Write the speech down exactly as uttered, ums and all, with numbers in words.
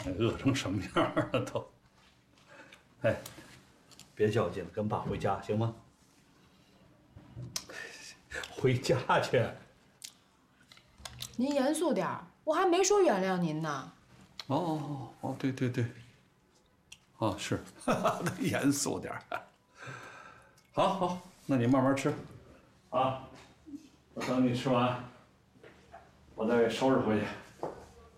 饿成什么样了都？哎，别较劲了，跟爸回家行吗？回家去。 您严肃点儿，我还没说原谅您呢。 哦哦哦，对对对。哦，是，严肃点儿。好好，那你慢慢吃，啊，我等你吃完，我再给收拾回去。